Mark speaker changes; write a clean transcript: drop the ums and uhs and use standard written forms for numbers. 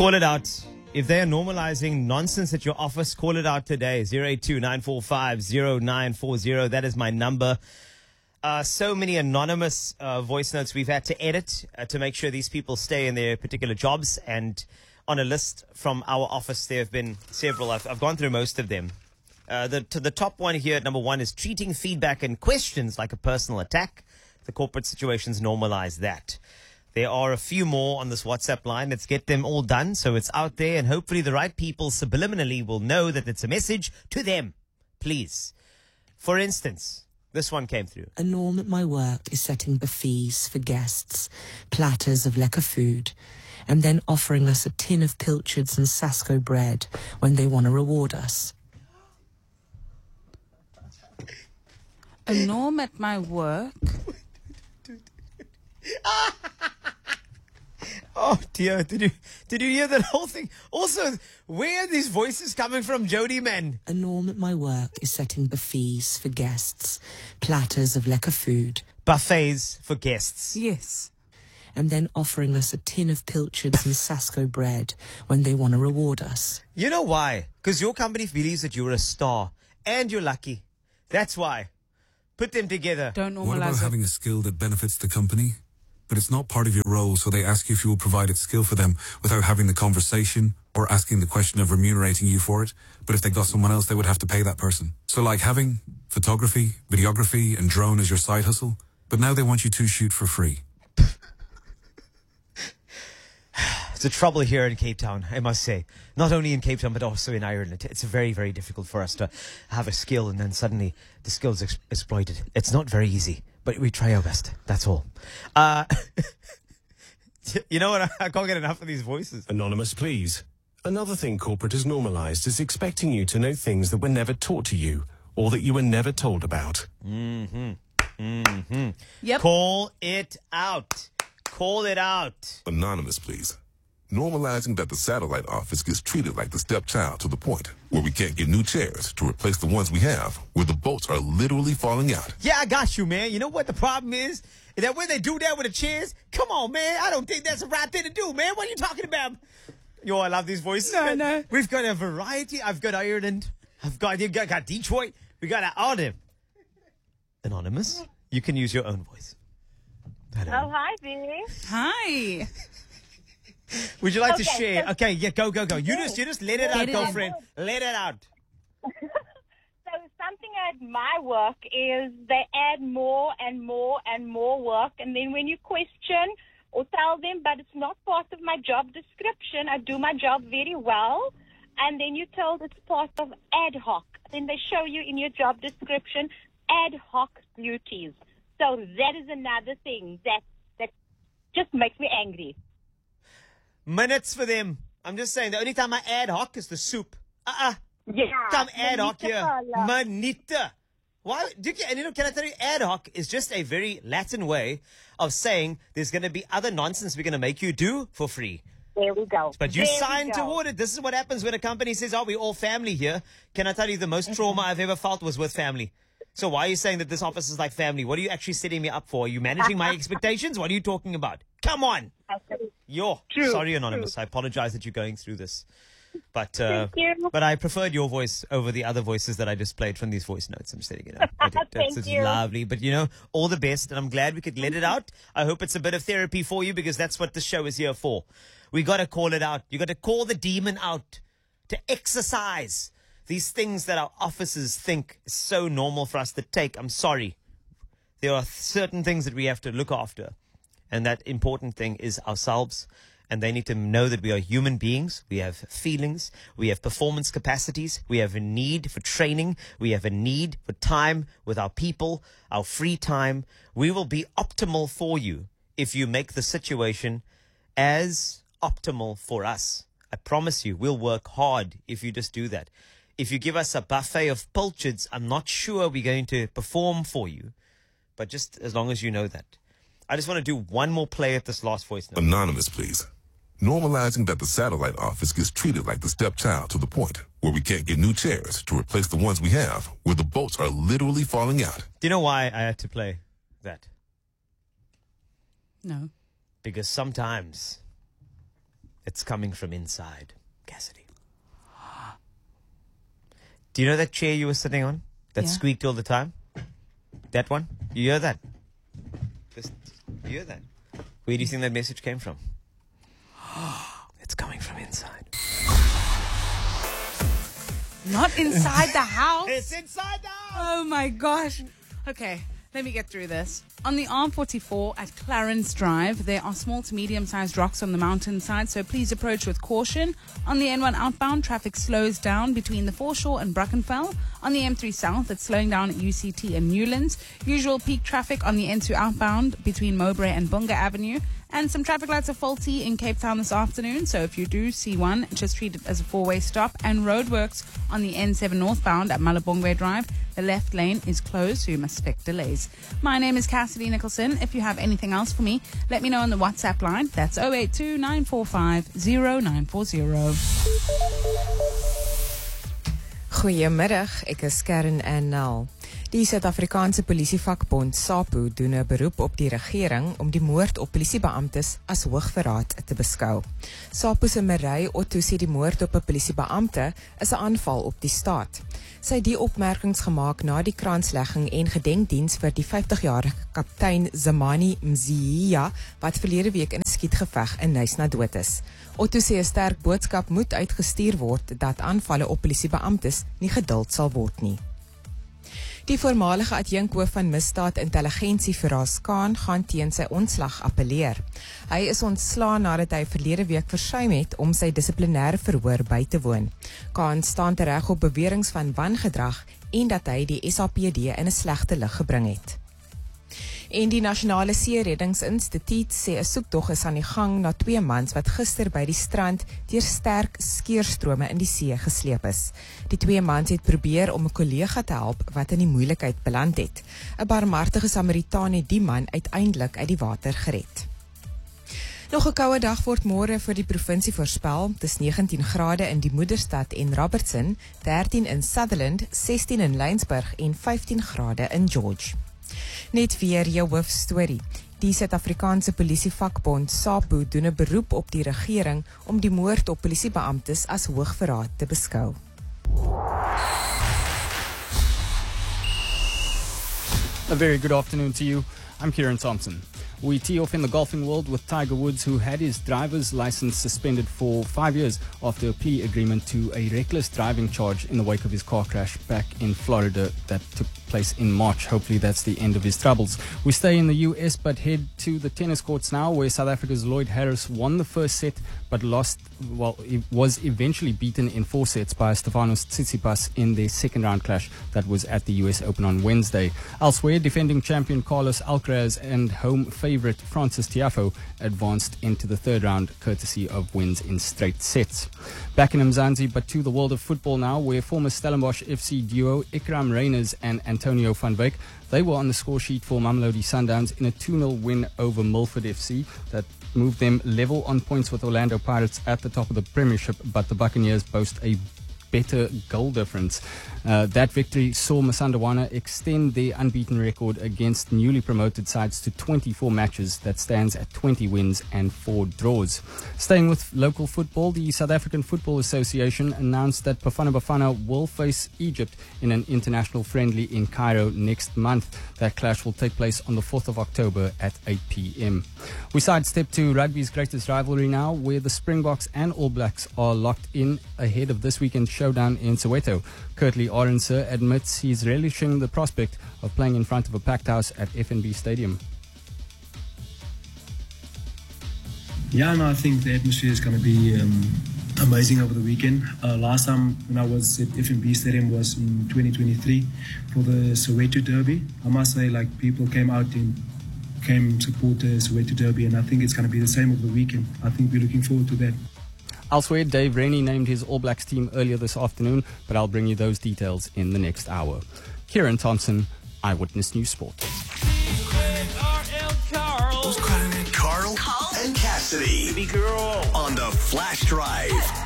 Speaker 1: Call it out. If they are normalizing nonsense at your office, call it out today. 082-945-0940. That is my number. So many anonymous voice notes we've had to edit to make sure these people stay in their particular jobs. And on a list from our office, there have been several. I've gone through most of them. The top one here, number one, is treating feedback and questions like a personal attack. The corporate situations normalize that. There are a few more on this WhatsApp line. Let's get them all done so it's out there, and hopefully the right people subliminally will know that it's a message to them. Please. For instance, this one came through.
Speaker 2: A norm at my work is setting buffets for guests, platters of lekker food, and then offering us a tin of pilchards and Sasco bread when they want to reward us.
Speaker 3: A norm at my work.
Speaker 1: Oh dear, did you hear that whole thing? Also, where are these voices coming from, Jody, man?
Speaker 2: A norm at my work is setting buffets for guests, platters of lekker food.
Speaker 1: Buffets for guests.
Speaker 3: Yes.
Speaker 2: And then offering us a tin of pilchards and Sasco bread when they want to reward us.
Speaker 1: You know why? Because your company believes that you're a star and you're lucky. That's why. Put them together.
Speaker 3: Don't normalize
Speaker 4: What about
Speaker 3: it.
Speaker 4: having a skill that benefits the company? But it's not part of your role, so they ask you if you will provide a skill for them without having the conversation or asking the question of remunerating you for it. But if they got someone else, they would have to pay that person. So like having photography, videography, and drone as your side hustle, but now they want you to shoot for free.
Speaker 1: It's a trouble here in Cape Town, I must say. Not only in Cape Town, but also in Ireland. It's very, very difficult for us to have a skill and then suddenly the skill's exploited. It's not very easy, but we try our best. That's all. You know what? I can't get enough of these voices.
Speaker 5: Anonymous, please. Another thing corporate has normalized is expecting you to know things that were never taught to you or that you were never told about.
Speaker 3: Yep.
Speaker 1: Call it out. Call it out.
Speaker 6: Anonymous, please. Normalizing that the satellite office gets treated like the stepchild to the point where we can't get new chairs to replace the ones we have, where the bolts are literally falling out.
Speaker 1: Yeah, I got you, man. You know what the problem is? That when they do that with the chairs, come on, man. I don't think that's the right thing to do, man. What are you talking about? Yo, I love these voices.
Speaker 3: No.
Speaker 1: We've got a variety. I've got Ireland. You got Detroit. We got all them. Anonymous, you can use your own voice.
Speaker 7: Oh, hi, Vinny.
Speaker 3: Hi.
Speaker 1: Would you like to
Speaker 7: Okay,
Speaker 1: share?
Speaker 7: so-
Speaker 1: Okay, yeah, go. You just let it out,
Speaker 3: Let it out.
Speaker 1: girlfriend. Let it out.
Speaker 7: So something at my work is they add more and more and more work, and then when you question or tell them, but it's not part of my job description, I do my job very well, and then you told it's part of ad hoc. Then they show you in your job description ad hoc duties. So that is another thing that just makes me angry.
Speaker 1: Minutes for them. I'm just saying, the only time I ad hoc is the soup.
Speaker 7: Yeah.
Speaker 1: Come ad hoc here.
Speaker 7: Manita.
Speaker 1: Manita. Why? And can I tell you, ad hoc is just a very Latin way of saying there's going to be other nonsense we're going to make you do for free.
Speaker 7: There we go.
Speaker 1: But you
Speaker 7: There we
Speaker 1: signed
Speaker 7: go.
Speaker 1: toward it. This is what happens when a company says, oh, we're all family here. Can I tell you, the most trauma I've ever felt was with family. So why are you saying that this office is like family? What are you actually setting me up for? Are you managing my expectations? What are you talking about? Come on. Sorry, Anonymous. I apologize that you're going through this. But
Speaker 7: Thank you.
Speaker 1: but I preferred your voice over the other voices that I just played from these voice notes. I'm just letting you know.
Speaker 7: Thank
Speaker 1: It's
Speaker 7: you.
Speaker 1: lovely. But, all the best. And I'm glad we could let it out. I hope it's a bit of therapy for you, because that's what this show is here for. We got to call it out. You got to call the demon out, to exercise these things that our officers think is so normal for us to take. I'm sorry. There are certain things that we have to look after. And that important thing is ourselves. And they need to know that we are human beings. We have feelings. We have performance capacities. We have a need for training. We have a need for time with our people, our free time. We will be optimal for you if you make the situation as optimal for us. I promise you, we'll work hard if you just do that. If you give us a buffet of pilchards, I'm not sure we're going to perform for you. But just as long as you know that. I just want to do one more play at this last voice note.
Speaker 6: Anonymous, please. Normalizing that the satellite office gets treated like the stepchild to the point where we can't get new chairs to replace the ones we have, where the bolts are literally falling out.
Speaker 1: Do you know why I had to play that?
Speaker 3: No.
Speaker 1: Because sometimes It's coming from inside. Cassidy. Do you know that chair you were sitting on? That
Speaker 3: Yeah.
Speaker 1: squeaked all the time? That one? You hear that? You hear that? Where do you think that message came from? It's coming from inside.
Speaker 3: Not inside the house.
Speaker 1: It's inside the house!
Speaker 3: Oh my gosh. Okay, let me get through this. On the R44 at Clarence Drive, there are small to medium-sized rocks on the mountainside, so please approach with caution. On the N1 outbound, traffic slows down between the Foreshore and Brackenfell. On the M3 south, it's slowing down at UCT and Newlands. Usual peak traffic on the N2 outbound between Mowbray and Bunga Avenue. And some traffic lights are faulty in Cape Town this afternoon, so if you do see one, just treat it as a four-way stop. And roadworks on the N7 northbound at Malabongwe Drive. The left lane is closed, so you must expect delays. My name is Cassidy Nicholson. If you have anything else for me, let me know on the WhatsApp line. That's 082 945 0940.
Speaker 8: Goeiemiddag, ek is Karen Annel. Die Suid-Afrikaanse Polisievakbond SAPO doen 'n beroep op die regering om die moord op polisiebeamptes as hoogverraad te beskou. SAPO se Maree Otto sê die moord op 'n polisiebeampte is 'n aanval op die staat. Sy het die opmerkings gemaak na die kranslegging en gedenkdiens vir die 50-jarige kaptein Zamani Mzia wat verlede week in 'n skietgeveg in Nyasa dood is. Otto sê 'n sterk boodskap moet uitgestuur word dat aanvalle op polisiebeamptes nie geduld sal word nie. Die voormalige adjunkhoof van misdaad intelligensie Firas Khan gaan teen sy ontslag appeleer. Hy is ontslaan nadat hy verlede week versuim het om sy dissiplinêre verhoor by te woon. Khan staan tereg op beweringe van wangedrag en dat hy die SAPD in 'n slegte lig gebring het. En die Nasionale See-reddingsinstituut sê 'n soektog is aan die gang na 2 mans wat gister by die strand deur sterk skeurstrome in die see gesleep is. Die 2 mans het probeer om 'n kollega te help wat in die moeilikheid beland het. 'n Barmhartige Samaritaan het die man uiteindelik uit die water gered. Nog 'n koue dag word môre vir die provinsie voorspel. Dis 19 grade in die moederstad en Robertson, 13 in Sutherland, 16 in Laingsburg en 15 grade in George. Net weer jou hoofstorie. Die Suid-Afrikaanse Polisievakbond SAPO doen 'n beroep op die regering om die moord op polisiebeamptes as hoogverraad te beskou.
Speaker 9: A very good afternoon to you. I'm Kieran Thompson. We tee off in the golfing world with Tiger Woods, who had his driver's license suspended for 5 years after a plea agreement to a reckless driving charge in the wake of his car crash back in Florida that took place in March. Hopefully that's the end of his troubles. We stay in the US but head to the tennis courts now, where South Africa's Lloyd Harris won the first set but was eventually beaten in 4 sets by Stefanos Tsitsipas in their second round clash that was at the US Open on Wednesday. Elsewhere, defending champion Carlos Alcaraz and home favorite Francis Tiafoe advanced into the third round courtesy of wins in straight sets. Back in Mzansi, but to the world of football now, where former Stellenbosch FC duo Ikram Reyners and Antonio van Wyk, they were on the score sheet for Mamelodi Sundowns in a 2-0 win over Milford FC that moved them level on points with Orlando Pirates at the top of the Premiership, but the Buccaneers boast a better goal difference. That victory saw Masandawana extend their unbeaten record against newly promoted sides to 24 matches. That stands at 20 wins and 4 draws. Staying with local football, the South African Football Association announced that Bafana Bafana will face Egypt in an international friendly in Cairo next month. That clash will take place on the 4th of October at 8 p.m. We sidestep to rugby's greatest rivalry now, where the Springboks and All Blacks are locked in ahead of this weekend's showdown in Soweto. Curtly Orense admits he's relishing the prospect of playing in front of a packed house at FNB Stadium.
Speaker 10: Yeah, no, I think the atmosphere is going to be amazing over the weekend. Last time when I was at FNB Stadium was in 2023 for the Soweto Derby. I must say, like, people came out and came support the Soweto Derby, and I think it's going to be the same over the weekend. I think we're looking forward to that.
Speaker 9: Elsewhere, Dave Rennie named his All Blacks team earlier this afternoon, but I'll bring you those details in the next hour. Kieran Thompson, Eyewitness News Sport.
Speaker 11: Carl and Cassidy. Baby girl. On the Flash Drive.